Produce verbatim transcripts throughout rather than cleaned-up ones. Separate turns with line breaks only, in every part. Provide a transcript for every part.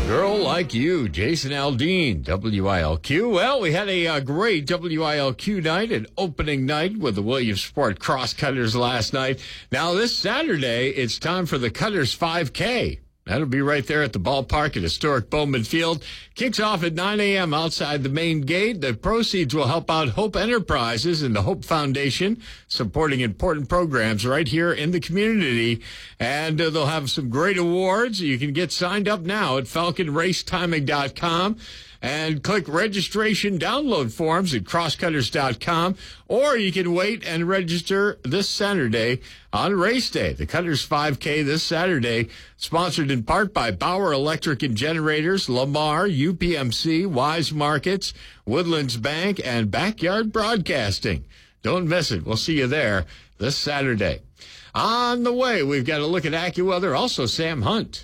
Girl Like You, Jason Aldean, W I L Q. Well, we had a uh, great W I L Q night, an opening night with the Williamsport Crosscutters last night. Now, this Saturday, it's time for the Cutters five K. That'll be right there at the ballpark at historic Bowman Field. Kicks off at nine a.m. outside the main gate. The proceeds will help out Hope Enterprises and the Hope Foundation, supporting important programs right here in the community. And uh, they'll have some great awards. You can get signed up now at falcon race timing dot com. And click registration download forms at crosscutters dot com, or you can wait and register this Saturday on race day. The Cutters five K this Saturday, sponsored in part by Bauer Electric and Generators, Lamar, U P M C, Wise Markets, Woodlands Bank, and Backyard Broadcasting. Don't miss it. We'll see you there this Saturday. On the way, we've got a look at AccuWeather, also Sam Hunt.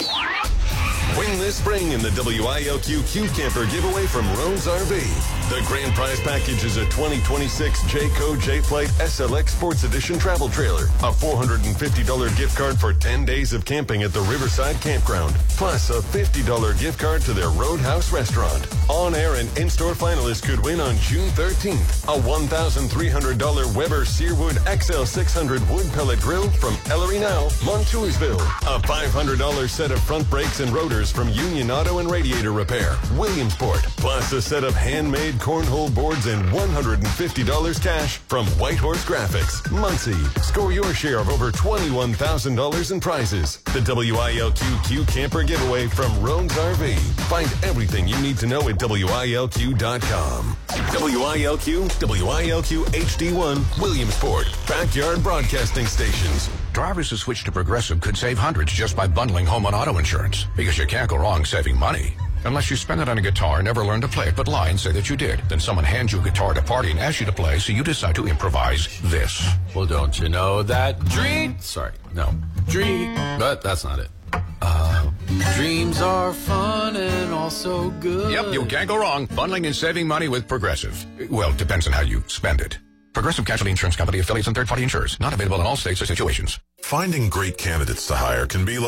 Win this spring in the W I L Q Q Camper giveaway from Rhodes R V. The grand prize package is a twenty twenty-six Jayco J-Flight S L X Sports Edition travel trailer, a four hundred fifty dollars gift card for ten days of camping at the Riverside Campground, plus a fifty dollars gift card to their Roadhouse restaurant. On-air and in-store finalists could win on June thirteenth a one thousand three hundred dollars Weber Searwood X L six hundred wood pellet grill from Ellery Now, Montoursville, a five hundred dollars set of front brakes and rotors from Union Auto and Radiator Repair, Williamsport, plus a set of handmade cornhole boards and one hundred fifty dollars cash from Whitehorse Graphics, Muncie. Score your share of over twenty-one thousand dollars in prizes. The W I L Q Q Camper giveaway from Rhodes R V. Find everything you need to know at W I L Q dot com. W I L Q, W I L Q H D one, Williamsport, Backyard Broadcasting Stations.
Drivers who switch to Progressive could save hundreds just by bundling home and auto insurance, because you can't go wrong saving money. Unless you spend it on a guitar, never learn to play it, but lie and say that you did. Then someone hands you a guitar at a party and asks you to play, so you decide to improvise this.
Well, don't you know that dream... Sorry, no. Dream... But that's not it. Uh, dreams are fun and also good.
Yep, you can't go wrong. Bundling and saving money with Progressive. Well, it depends on how you spend it. Progressive Casualty Insurance Company, affiliates, and third-party insurers. Not available in all states or situations.
Finding great candidates to hire can be like